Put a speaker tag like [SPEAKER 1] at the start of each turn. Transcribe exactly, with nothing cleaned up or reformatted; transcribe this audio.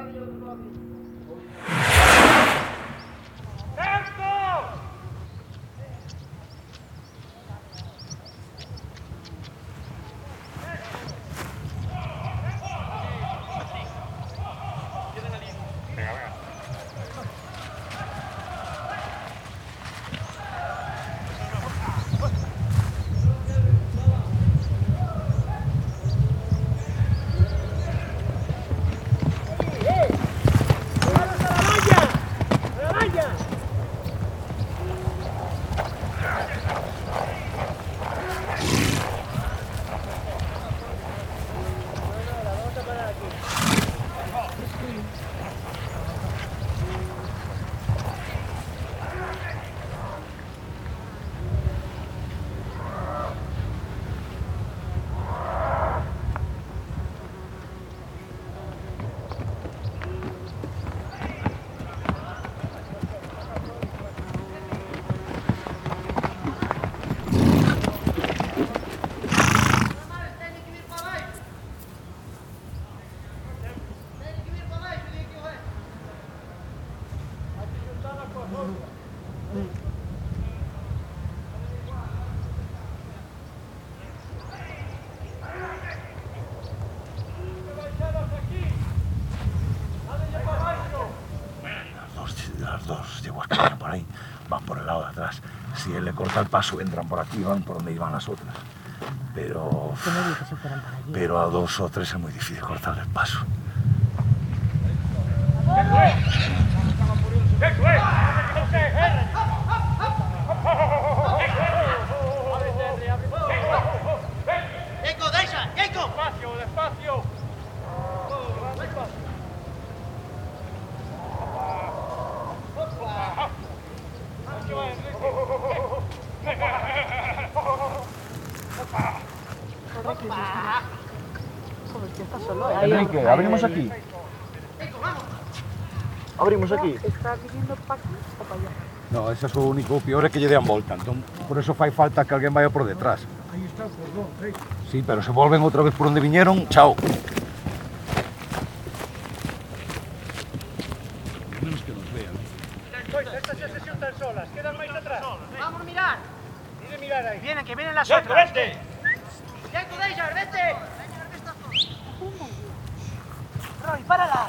[SPEAKER 1] Si él le corta el paso, entran por aquí y van por donde iban las otras. Pero, pero a dos o tres es muy difícil cortarle el paso.
[SPEAKER 2] Despacio, despacio.
[SPEAKER 1] Enrique, abrimos aquí. Abrimos aquí.
[SPEAKER 3] Está viniendo para aquí o para allá?
[SPEAKER 1] No, eso es lo único. Peor es que lle dean volta. Entón, por eso fai falta que alguén vaya por detrás.
[SPEAKER 4] Aí está o cordón, rei.
[SPEAKER 1] Sí, pero se volven outra vez por onde viñeron, chao. Menos que nos vean.
[SPEAKER 2] Estas ya se sientan solas, quedan máis atrás.
[SPEAKER 3] Vamos a mirar.
[SPEAKER 2] Dile mirar ahí.
[SPEAKER 3] Vienen, que vienen las
[SPEAKER 2] ¡Vente,
[SPEAKER 3] otras.
[SPEAKER 2] vente!
[SPEAKER 3] ¡Jacob, Dejar, vete! Roy, párala.